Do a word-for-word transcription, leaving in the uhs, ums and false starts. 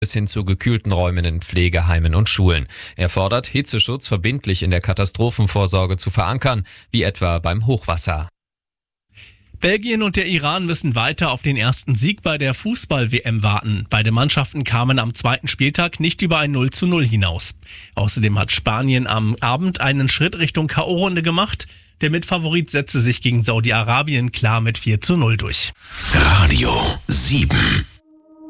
bis hin zu gekühlten Räumen in Pflegeheimen und Schulen. Er fordert, Hitzeschutz verbindlich in der Katastrophenvorsorge zu verankern, wie etwa beim Hochwasser. Belgien und der Iran müssen weiter auf den ersten Sieg bei der Fußball-W M warten. Beide Mannschaften kamen am zweiten Spieltag nicht über ein null zu null hinaus. Außerdem hat Spanien am Abend einen Schritt Richtung K O-Runde gemacht. Der Mitfavorit setzte sich gegen Saudi-Arabien klar mit vier zu null durch. Radio sieben.